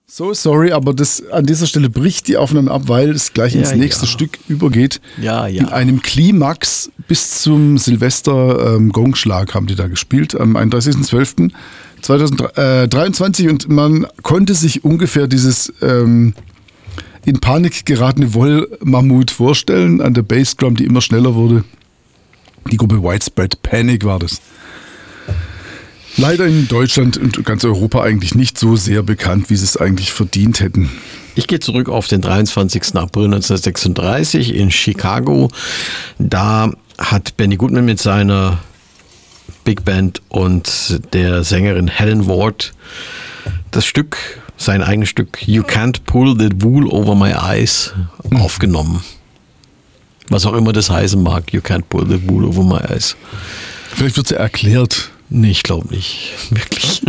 So sorry, aber an dieser Stelle bricht die Aufnahme ab, weil es gleich ins nächste Stück übergeht. Ja. In einem Klimax bis zum Silvester-Gongschlag haben die da gespielt, am 31.12.2023 und man konnte sich ungefähr dieses in Panik geratene Wollmammut vorstellen, an der Bassdrum, die immer schneller wurde. Die Gruppe Widespread Panic war das. Leider in Deutschland und ganz Europa eigentlich nicht so sehr bekannt, wie sie es eigentlich verdient hätten. Ich gehe zurück auf den 23. April 1936 in Chicago. Da hat Benny Goodman mit seiner Big Band und der Sängerin Helen Ward sein eigenes Stück You Can't Pull the Wool Over My Eyes aufgenommen. Was auch immer das heißen mag, You Can't Pull the Wool Over My Eyes. Vielleicht wird es ja erklärt. Nee, ich glaube nicht. Wirklich.